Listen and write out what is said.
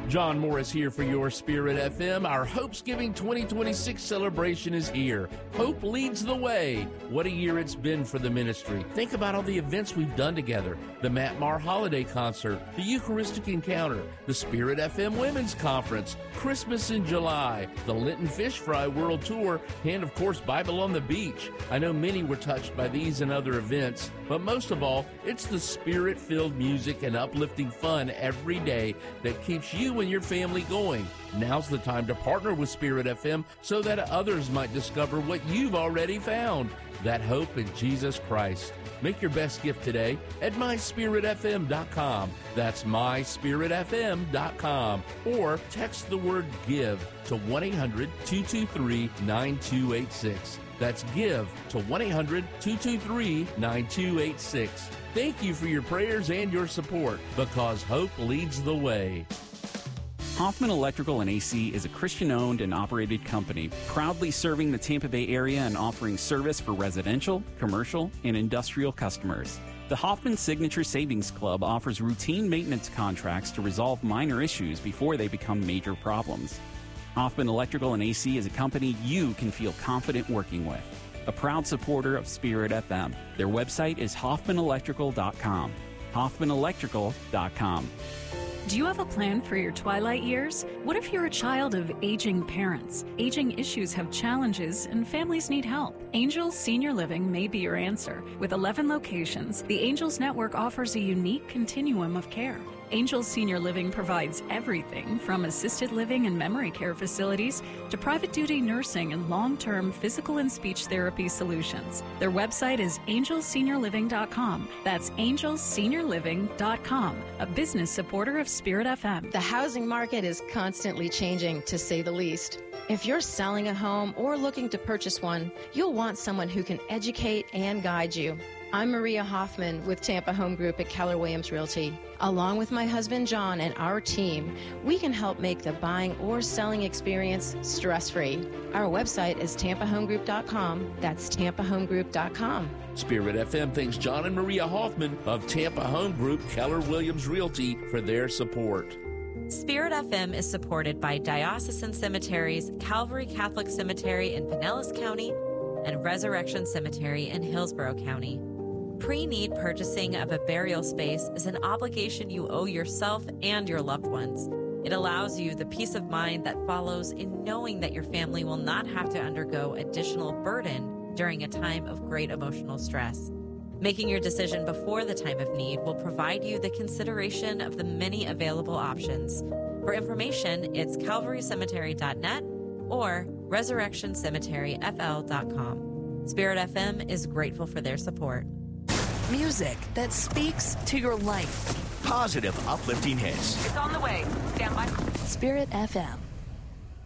John Morris here for your Spirit FM. Our Hopesgiving 2026 celebration is here. Hope leads the way. What a year it's been for the ministry. Think about all the events we've done together. The Matt Maher Holiday Concert, the Eucharistic Encounter, the Spirit FM Women's Conference, Christmas in July, the Lenten Fish Fry World Tour, and of course Bible on the Beach. I know many were touched by these and other events, but most of all, it's the Spirit-filled music and uplifting fun every day that keeps you and your family going. Now's the time to partner with Spirit FM so that others might discover what you've already found, that hope in Jesus Christ. Make your best gift today at myspiritfm.com. That's myspiritfm.com. Or text the word GIVE to 1-800-223-9286. That's GIVE to 1-800-223-9286. Thank you for your prayers and your support, because hope leads the way. Hoffman Electrical and AC is a Christian-owned and operated company, proudly serving the Tampa Bay area and offering service for residential, commercial, and industrial customers. The Hoffman Signature Savings Club offers routine maintenance contracts to resolve minor issues before they become major problems. Hoffman Electrical and AC is a company you can feel confident working with. A proud supporter of Spirit FM. Their website is hoffmanelectrical.com. hoffmanelectrical.com. Do you have a plan for your twilight years? What if you're a child of aging parents? Aging issues have challenges and families need help. Angels Senior Living may be your answer. With 11 locations, the Angels Network offers a unique continuum of care. Angels Senior Living provides everything from assisted living and memory care facilities to private duty nursing and long-term physical and speech therapy solutions. Their website is angelseniorliving.com. That's angelseniorliving.com, a business supporter of Spirit FM. The housing market is constantly changing, to say the least. If you're selling a home or looking to purchase one, you'll want someone who can educate and guide you. I'm Maria Hoffman with Tampa Home Group at Keller Williams Realty. Along with my husband John and our team, we can help make the buying or selling experience stress-free. Our website is tampahomegroup.com. That's tampahomegroup.com. Spirit FM thanks John and Maria Hoffman of Tampa Home Group Keller Williams Realty for their support. Spirit FM is supported by Diocesan Cemeteries, Calvary Catholic Cemetery in Pinellas County, and Resurrection Cemetery in Hillsborough County. Pre-need purchasing of a burial space is an obligation you owe yourself and your loved ones. It allows you the peace of mind that follows in knowing that your family will not have to undergo additional burden during a time of great emotional stress. Making your decision before the time of need will provide you the consideration of the many available options. For information, it's calvarycemetery.net or resurrectioncemeteryfl.com. Spirit FM is grateful for their support. Music that speaks to your life. Positive, uplifting hits. It's on the way. Stand by. Spirit FM.